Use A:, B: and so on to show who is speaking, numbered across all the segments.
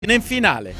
A: In finale.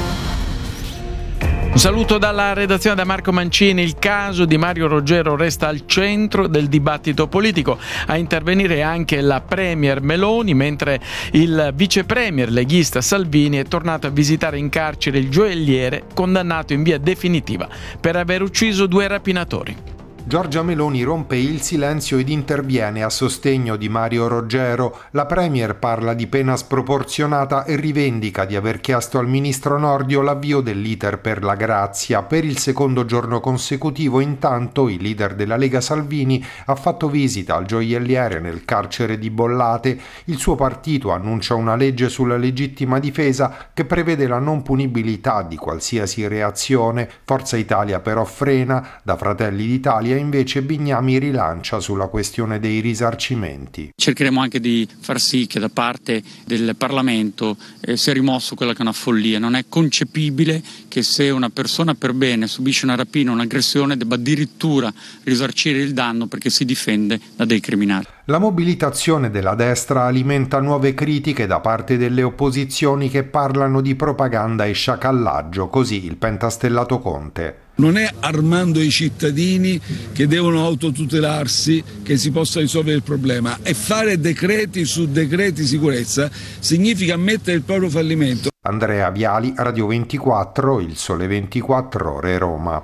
A: Un saluto dalla redazione da Marco Mancini. Il caso di Mario Roggero resta al centro del dibattito politico. A intervenire anche la premier Meloni, mentre il vice premier leghista Salvini è tornato a visitare in carcere il gioielliere condannato in via definitiva per aver ucciso 2 rapinatori.
B: Giorgia Meloni rompe il silenzio ed interviene a sostegno di Mario Roggero. La premier parla di pena sproporzionata e rivendica di aver chiesto al ministro Nordio l'avvio dell'iter per la grazia. Per il secondo giorno consecutivo, intanto, il leader della Lega Salvini ha fatto visita al gioielliere nel carcere di Bollate. Il suo partito annuncia una legge sulla legittima difesa che prevede la non punibilità di qualsiasi reazione. Forza Italia però frena. Da Fratelli d'Italia invece Bignami rilancia sulla questione dei risarcimenti.
C: Cercheremo anche di far sì che da parte del Parlamento sia rimosso quella che è una follia. Non è concepibile che se una persona per bene subisce una rapina o un'aggressione debba addirittura risarcire il danno perché si difende da dei criminali.
B: La mobilitazione della destra alimenta nuove critiche da parte delle opposizioni che parlano di propaganda e sciacallaggio, così il pentastellato Conte.
D: Non è armando i cittadini che devono autotutelarsi che si possa risolvere il problema, e fare decreti su decreti sicurezza significa ammettere il proprio fallimento.
B: Andrea Viali, Radio 24, Il Sole 24 Ore, Roma.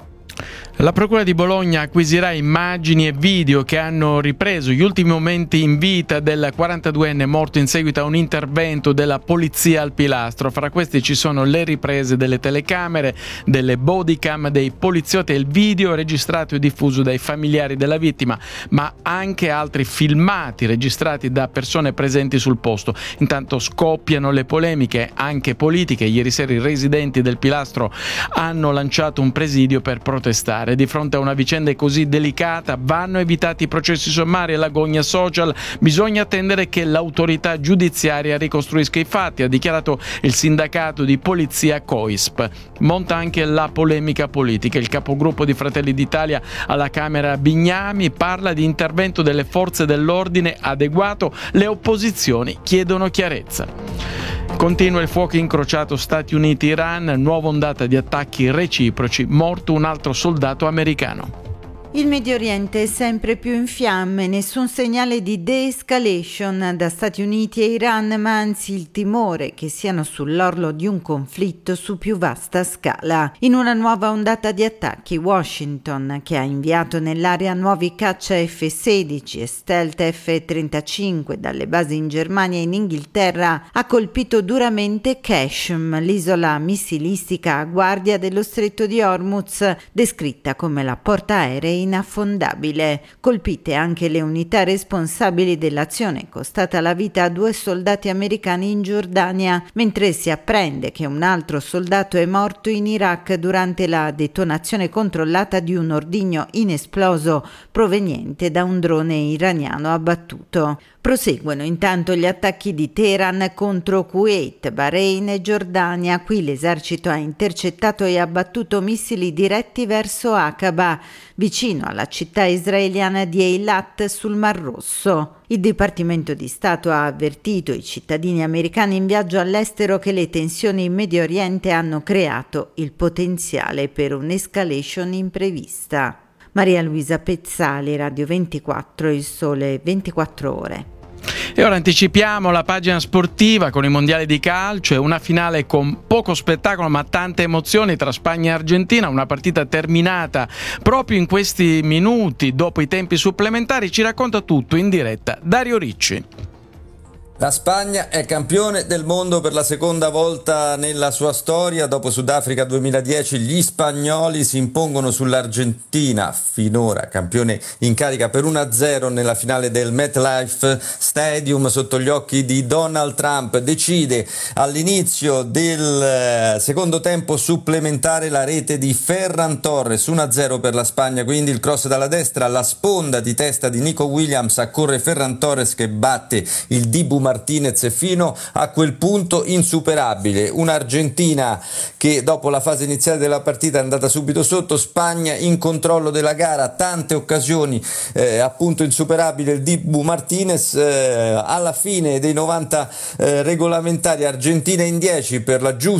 A: La Procura di Bologna acquisirà immagini e video che hanno ripreso gli ultimi momenti in vita del 42enne morto in seguito a un intervento della polizia al Pilastro. Fra questi ci sono le riprese delle telecamere, delle bodycam dei poliziotti e il video registrato e diffuso dai familiari della vittima, ma anche altri filmati registrati da persone presenti sul posto. Intanto scoppiano le polemiche, anche politiche. Ieri sera i residenti del Pilastro hanno lanciato un presidio per protestare. Di fronte a una vicenda così delicata vanno evitati i processi sommari e l'agonia social. Bisogna attendere che l'autorità giudiziaria ricostruisca i fatti, ha dichiarato il sindacato di polizia COISP. Monta anche la polemica politica. Il capogruppo di Fratelli d'Italia alla Camera Bignami parla di intervento delle forze dell'ordine adeguato. Le opposizioni chiedono chiarezza. Continua il fuoco incrociato Stati Uniti-Iran, nuova ondata di attacchi reciproci, morto un altro soldato americano.
E: Il Medio Oriente è sempre più in fiamme, nessun segnale di de-escalation da Stati Uniti e Iran, ma anzi il timore che siano sull'orlo di un conflitto su più vasta scala. In una nuova ondata di attacchi, Washington, che ha inviato nell'area nuovi caccia F-16 e stealth F-35 dalle basi in Germania e in Inghilterra, ha colpito duramente Qashm, l'isola missilistica a guardia dello stretto di Hormuz, descritta come la portaerei inaffondabile. Colpite anche le unità responsabili dell'azione costata la vita a 2 soldati americani in Giordania, mentre si apprende che un altro soldato è morto in Iraq durante la detonazione controllata di un ordigno inesploso proveniente da un drone iraniano abbattuto. Proseguono intanto gli attacchi di Teheran contro Kuwait, Bahrain e Giordania. Qui l'esercito ha intercettato e abbattuto missili diretti verso Aqaba, vicino alla città israeliana di Eilat sul Mar Rosso. Il Dipartimento di Stato ha avvertito i cittadini americani in viaggio all'estero che le tensioni in Medio Oriente hanno creato il potenziale per un'escalation imprevista. Maria Luisa Pezzali, Radio 24, Il Sole 24 Ore.
A: E ora anticipiamo la pagina sportiva con i mondiali di calcio e una finale con poco spettacolo ma tante emozioni tra Spagna e Argentina, una partita terminata proprio in questi minuti dopo i tempi supplementari. Ci racconta tutto in diretta Dario Ricci.
F: La Spagna è campione del mondo per la seconda volta nella sua storia. Dopo Sudafrica 2010 gli spagnoli si impongono sull'Argentina, finora campione in carica per 1-0 nella finale del MetLife Stadium sotto gli occhi di Donald Trump. Decide all'inizio del secondo tempo supplementare la rete di Ferran Torres, 1-0 per la Spagna, quindi il cross dalla destra, la sponda di testa di Nico Williams, accorre Ferran Torres che batte il Dibu Martinez fino a quel punto insuperabile. Un'Argentina che dopo la fase iniziale della partita è andata subito sotto, Spagna in controllo della gara, tante occasioni, appunto insuperabile il Dibu Martinez, alla fine dei 90 regolamentari Argentina in 10 per la giusta